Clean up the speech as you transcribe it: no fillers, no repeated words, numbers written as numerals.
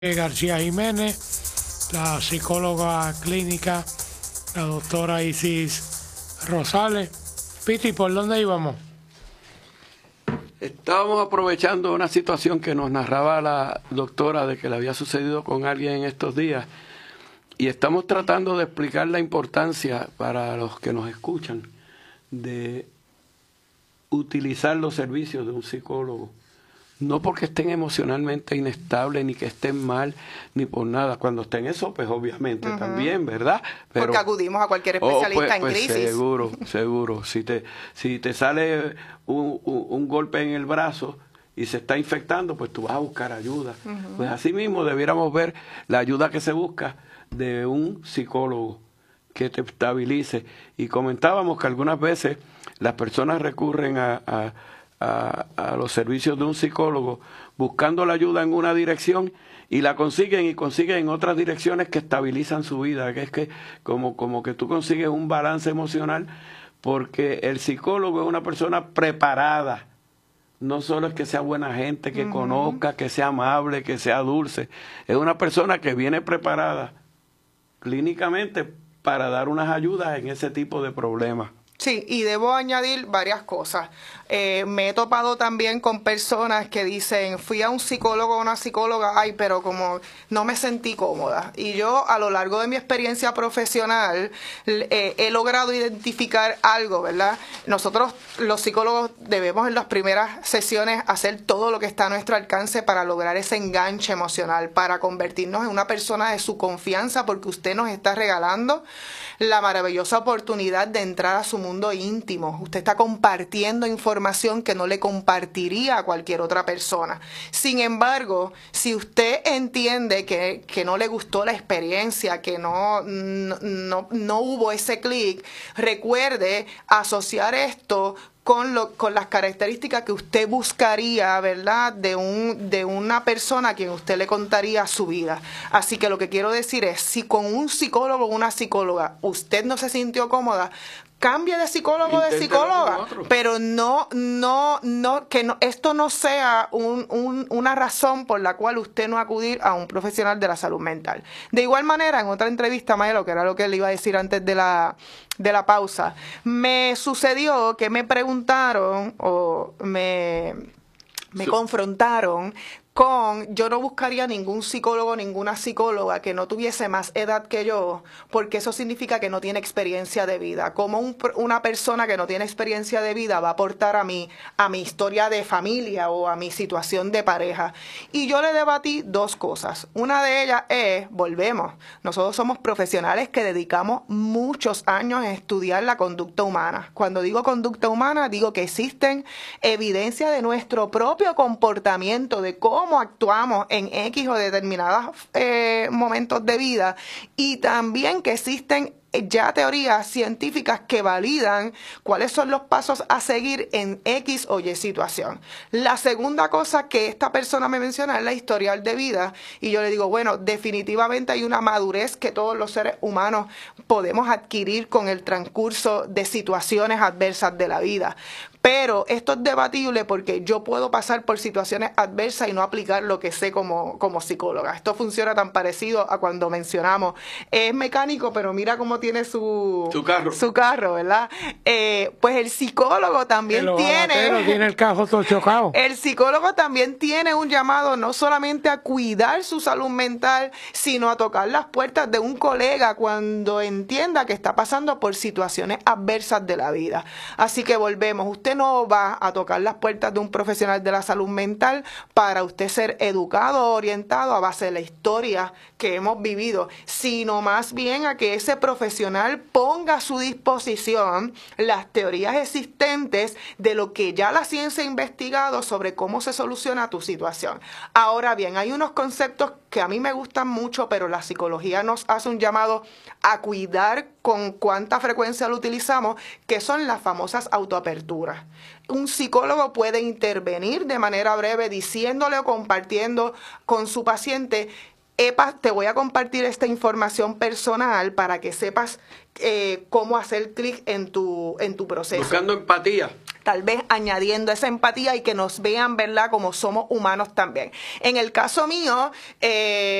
García Jiménez, la psicóloga clínica, la doctora Isis Rosales. Piti, ¿por dónde íbamos? Estábamos aprovechando una situación que nos narraba la doctora de que le había sucedido con alguien en estos días y estamos tratando de explicar la importancia para los que nos escuchan de utilizar los servicios de un psicólogo. No porque estén emocionalmente inestables, ni que estén mal, ni por nada. Cuando estén eso, pues obviamente también, ¿verdad? Pero, porque acudimos a cualquier especialista en crisis. Seguro. Si te sale un golpe en el brazo y se está infectando, pues tú vas a buscar ayuda. Pues así mismo debiéramos ver la ayuda que se busca de un psicólogo que te estabilice. Y comentábamos que algunas veces las personas recurren a los servicios de un psicólogo buscando la ayuda en una dirección y la consiguen en otras direcciones que estabilizan su vida, que es que como que tú consigues un balance emocional, porque el psicólogo es una persona preparada. No solo es que sea buena gente, que conozca, que sea amable, que sea dulce. Es una persona que viene preparada clínicamente para dar unas ayudas en ese tipo de problemas. Sí, y debo añadir varias cosas. Me he topado también con personas que dicen, fui a un psicólogo o una psicóloga, pero como no me sentí cómoda. Y yo a lo largo de mi experiencia profesional he logrado identificar algo, ¿verdad? Nosotros los psicólogos debemos en las primeras sesiones hacer todo lo que está a nuestro alcance para lograr ese enganche emocional, para convertirnos en una persona de su confianza, porque usted nos está regalando la maravillosa oportunidad de entrar a su mundo íntimo. Usted está compartiendo información que no le compartiría a cualquier otra persona. Sin embargo, si usted entiende que no le gustó la experiencia, que no hubo ese clic, recuerde asociar esto con las características que usted buscaría, ¿verdad?, de una persona a quien usted le contaría su vida. Así que lo que quiero decir es, si con un psicólogo o una psicóloga usted no se sintió cómoda, cambie de psicólogo o de psicóloga, pero esto no sea una razón por la cual usted no acudir a un profesional de la salud mental. De igual manera, en otra entrevista, Mayelo, que era lo que le iba a decir antes de la pausa, me sucedió que me preguntaron o me confrontaron con, yo no buscaría ningún psicólogo, ninguna psicóloga que no tuviese más edad que yo, porque eso significa que no tiene experiencia de vida. ¿Cómo una persona que no tiene experiencia de vida va a aportar a mi historia de familia o a mi situación de pareja? Y yo le debatí dos cosas. Una de ellas es, volvemos, nosotros somos profesionales que dedicamos muchos años a estudiar la conducta humana. Cuando digo conducta humana, digo que existen evidencias de nuestro propio comportamiento, de cómo actuamos en X o determinados momentos de vida, y también que existen ya teorías científicas que validan cuáles son los pasos a seguir en X o Y situación. La segunda cosa que esta persona me menciona es la historial de vida, y yo le digo, bueno, definitivamente hay una madurez que todos los seres humanos podemos adquirir con el transcurso de situaciones adversas de la vida. Pero esto es debatible porque yo puedo pasar por situaciones adversas y no aplicar lo que sé como psicóloga. Esto funciona tan parecido a cuando mencionamos, es mecánico, pero mira cómo tiene su carro, ¿verdad? Pues el psicólogo también tiene el carro todo chocado. El psicólogo también tiene un llamado no solamente a cuidar su salud mental, sino a tocar las puertas de un colega cuando entienda que está pasando por situaciones adversas de la vida. Así que volvemos, usted no va a tocar las puertas de un profesional de la salud mental para usted ser educado o orientado a base de la historia que hemos vivido, sino más bien a que ese profesional ponga a su disposición las teorías existentes de lo que ya la ciencia ha investigado sobre cómo se soluciona tu situación. Ahora bien, hay unos conceptos que a mí me gustan mucho, pero la psicología nos hace un llamado a cuidar con cuánta frecuencia lo utilizamos, que son las famosas autoaperturas. Un psicólogo puede intervenir de manera breve diciéndole o compartiendo con su paciente, Epa, te voy a compartir esta información personal para que sepas cómo hacer clic en tu proceso. Buscando empatía. tal vez añadiendo esa empatía y que nos vean, ¿verdad?, como somos humanos también. En el caso mío,